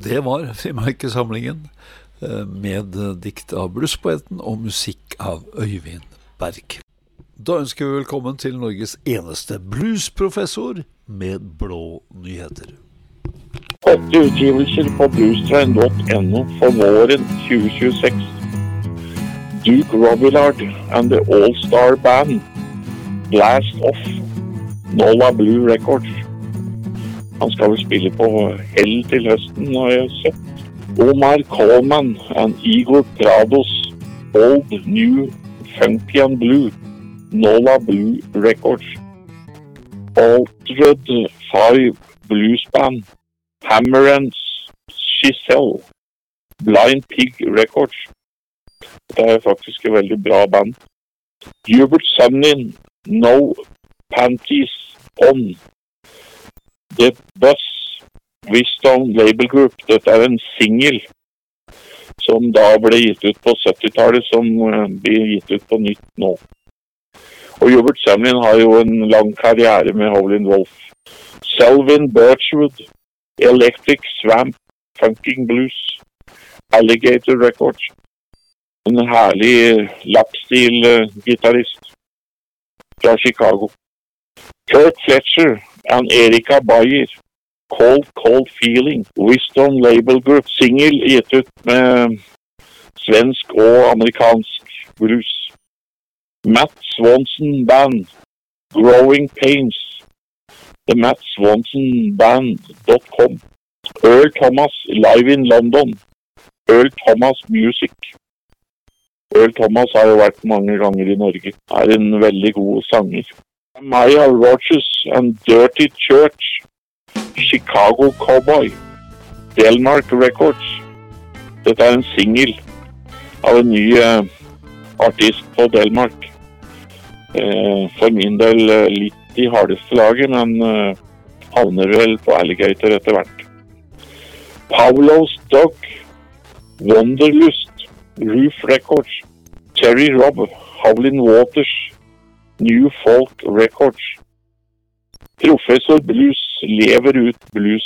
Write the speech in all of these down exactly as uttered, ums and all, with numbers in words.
Det var frimerkesamlingen med dikt av bluespoeten og musikk av Øyvind Berg. Da ønsker vi velkommen til Norges eneste bluesprofessor med blå nyheter. Åtte utgivelser på bluestrain punktum no for våren tjue tjueseks. Duke Robillard and the All-Star Band Blast Off, Nola Blue Records. Han skal vel spille på Hell til høsten, har jeg sett. Omar Coleman and Igor Prados Old New Funky and Blue, Nola Blue Records. Altered Five Blues Band, Hammer and Giselle, Blind Pig Records. Det er faktisk et veldig bra band. Hubert Sumlin, No Panties On, The Buzz, Wisdom Label Group. Dette er en single som da ble gitt ut på syttitallet, som blir gitt ut på nytt nå. Og Hubert Sumlin har jo en lang karriere med Howlin' Wolf. Selvin Birchwood, Electric Swamp, Funking Blues, Alligator Records. En herlig lapstil-gitarrist fra Chicago. Kurt Fletcher and Erika Bayer, Cold Cold Feeling, Wisdom Label Group, single gitt ut med svensk og amerikansk blues. Matt Swanson Band, Growing Pains, The Matt Swanson Band dot com. Earl Thomas live in London, Earl Thomas Music. Earl Thomas har jo vært mange ganger i Norge. Er en veldig god sanger. Maya Rogers and Dirty Church, Chicago Cowboy, Delmark Records. Dette er en single av en ny uh, artist på Delmark. Uh, for min del uh, litt i hardeste laget, men uh, havner vel på Alligator etter hvert. Pavlos Dog, Wanderlust, Roof Records, Terry Robb, Howlin' Waters, New Folk Records. Professor Blues lever ut blues.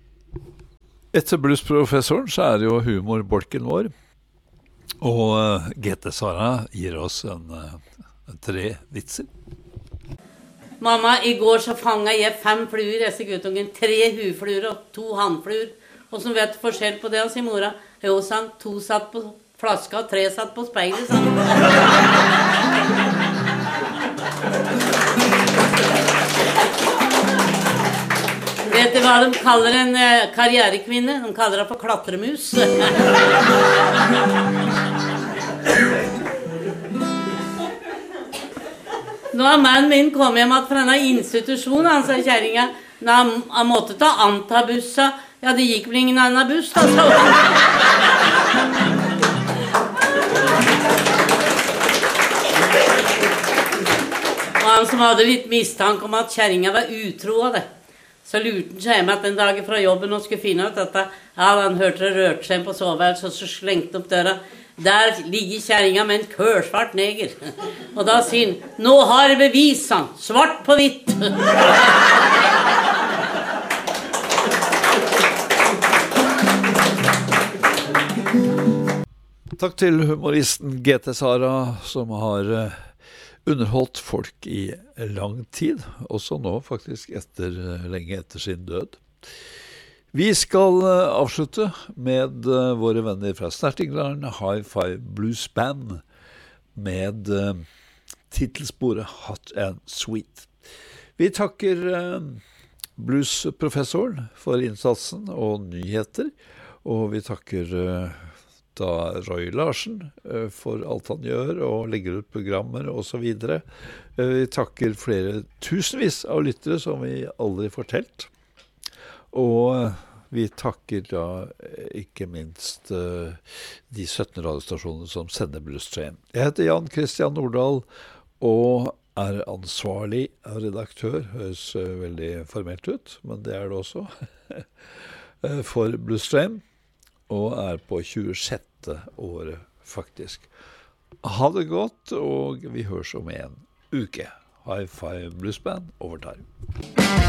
Etter bluesprofessoren så er det jo humorbolken vår. Og uh, G T Sara gir oss en, uh, tre vitser. Mamma, i går så fanget jeg fem fluer, jeg sier guttungen, tre hufluer og to handfluer. Og som vet forskjell på det, sier mora. Jo, sang, to satt på flaska, tre satt på speilet, sang. Vet du hva de kaller en uh, karrierekvinne? De kaller det for klatremus. Nå har mannen min kommet hjem fra denne institusjonen, han sa kjæringa. Han, han måtte ta antabussa. Ja, det gikk vel ingen annen buss, da, sa han. Og han som hadde litt mistanke om at kjæringa var utro av det. Så lurte han seg hjem at den dagen fra jobben og skulle finne ut dette. Ja, han hørte det rørte seg på soveværelset, så slengte opp døra. Der ligger kjæringa med en kørsvart neger. Og da sier han, nå har jeg bevis, han. Svart på hvitt. Takk til humoristen G T Sara, som har underholdt folk i lang tid, også nå faktisk etter, lenge etter sin død. Vi skal avslutte med våre venner fra Snertingland, High Five Blues Band, med titelsporet Hot and Sweet. Vi takker bluesprofessoren for innsatsen og nyheter, og vi takker da Roy Larsen for alt han gjør og legger ut programmer og så videre. Vi takker flere tusenvis av lyttere som vi aldri fortelt. Og vi takker da ikke minst de sytten radiostasjonene som sender Blues Train. Jeg heter Jan Christian Nordahl og er ansvarlig redaktør. Høres veldig formelt ut, men det er det også. For Blues Train. Og er på tjuesjette året faktisk. Ha det godt, og vi høres om en uke. High Five Blues Band overtar.